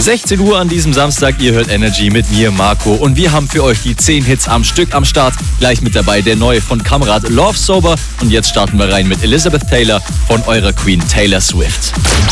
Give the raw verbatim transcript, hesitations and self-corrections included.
sechzehn Uhr an diesem Samstag, ihr hört Energy mit mir, Marco. Und wir haben für euch die zehn Hits am Stück am Start. Gleich mit dabei der neue von Kamrat, Love Sober. Und jetzt starten wir rein mit Elizabeth Taylor von eurer Queen Taylor Swift.